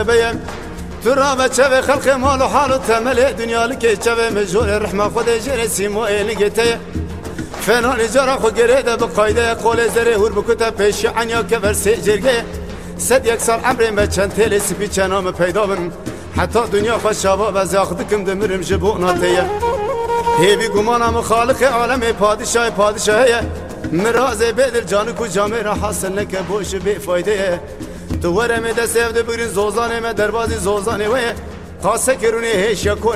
بیم تو را بچه خلق مال و حال و تمل دنیا لکه چه مجور رحمه خود جرسی مو ایلگته فنان جارا خو گرده بقایده قول زره هور بکتا پیش عنیا که ورسی جرگه صد یک سال عمرم بچند تیل سپی چنام پیدا بن حتی دنیا خوشابا و زاخدکم دمرم جبو ناتیه هیوی گمانم خالق عالم پادشاهیه مراز بدل جانو کو جامعه را حاصل نکه بوش بی فایده تو ورم دست افده بگرین زوزانه من دربازی زوزانه وی خاصه کرونی هیش یکون